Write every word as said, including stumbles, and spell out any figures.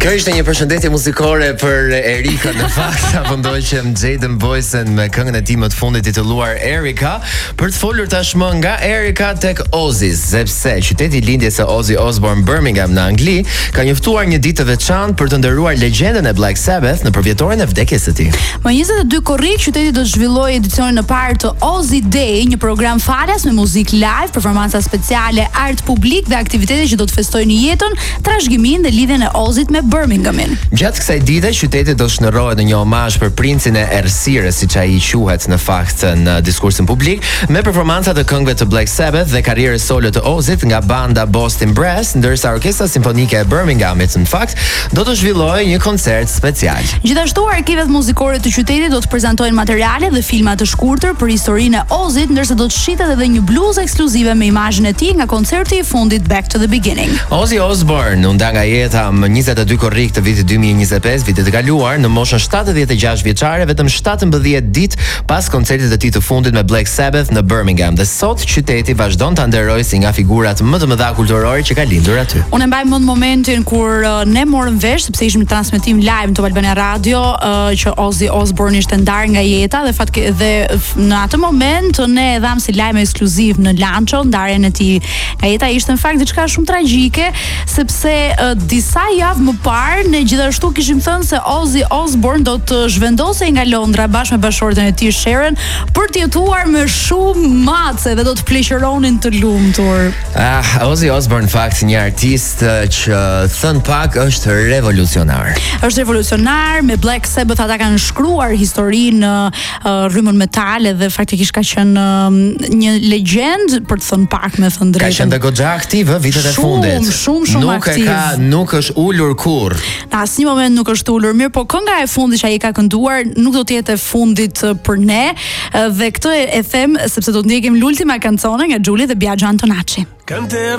Kjo ishte një përshëndetje muzikore për Erika në fakt, apo ndoqëm Jaden Boysen me këngën e tij më të fundit titulluar Erika, për të folur tashmë nga Erika tek Ozzy, sepse qyteti i lindjes së Ozzy Osbourne, Birmingham në Angli, ka njoftuar një ditë të veçantë për të nderuar legjendën e Black Sabbath në përvjetorin e vdekjes së tij. Më njëzet e dy korrik, qyteti do të zhvillojë edicionin e parë të Ozzy Day, një program falas me muzikë live, performanca speciale, art publik dhe aktivitete që do të festojnë jetën, trashëgiminë dhe lidhjen e Ozzyt me Birminghamin. Gjatë kësaj dite, qyteti do shndërrohet në një omazh për princin e errësirës, siç ai quhet në fakt në diskursin publik, me performanca të këngëve të Black Sabbath dhe karrierës solo të Ozzyt nga banda Boston Brass, ndërsa Orkestra Simfonike e Birminghamit në fakt do të zhvillojë një koncert special. Gjithashtu arkivet muzikore të qytetit do të prezantojnë materiale dhe filma të shkurtër për historinë e Ozzyt, ndërsa do të shitet edhe një bluzë ekskluzive me imazhin e tij nga koncerti i fundit Back to the Beginning. Ozzy Osbourne u nda nga jeta më njëzet e dy korrik të vitit dy mijë e njëzet e pesë, vitet e kaluar, në moshën shtatëdhjetë e gjashtë vjeçare, vetëm shtatëmbëdhjetë ditë pas koncertit të tij të fundit me Black Sabbath në Birmingham. Dhe sot qyteti vazhdon ta nderojë si nga figurat më të mëdha kulturore që ka lindur aty. Unë mbaj mend momentin kur uh, ne morëm vesh, sepse ishim në transmetim live në Top Albania Radio, uh, që Ozzy Osbourne ishte ndar nga jeta dhe fatke dhe në atë moment ne e dham si lajm ekskluziv në Lancho ndarjen e tij nga jeta. Ishte në fakt diçka shumë tragjike, sepse uh, disa javë më parë ne gjithashtu kishim thënë se Ozzy Osbourne do të zhvendosej nga Londra bashkë me bashkëshorten e tij Sharon për të jetuar me shumë mace dhe do të pleqëronin të lumtur. Ah, Ozzy Osbourne në fakt një artist që thën pak është revolucionar. Është revolucionar, me Black Sabbath ata kanë shkruar historinë uh, rrymën metale dhe faktikisht ka qenë uh, një legjend për të thënë pak, me thënë drejtën. Ka qenë goxha aktiv vitet e fundit. Shumë, shumë, shumë nuk aktiv. Nuk e ka, nuk është ulur kurrë. Në asnjë moment nuk është ulur. Mirë, po kënga e fundit që ai ka kënduar nuk do të jetë e fundit për ne, dhe këtë e them sepse do të ndjekim l'ultima canzone nga Giulia dhe Biagio Antonacci.